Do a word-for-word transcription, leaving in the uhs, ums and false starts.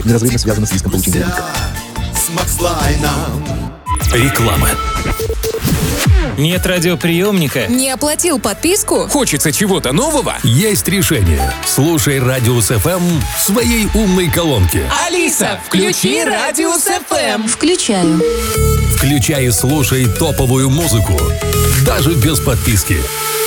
неразрывно связаны с риском получения убытка. Реклама. Нет радиоприемника? Не оплатил подписку? Хочется чего-то нового? Есть решение. Слушай Радиус эф эм в своей умной колонке. Алиса, включи Радиус эф эм. Включаю. Включай и слушай топовую музыку. Даже без подписки.